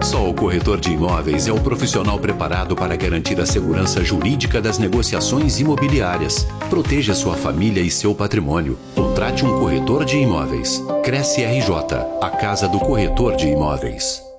Só o corretor de imóveis é o profissional preparado para garantir a segurança jurídica das negociações imobiliárias. Proteja sua família e seu patrimônio. Contrate um corretor de imóveis. Cresce RJ, a casa do corretor de imóveis.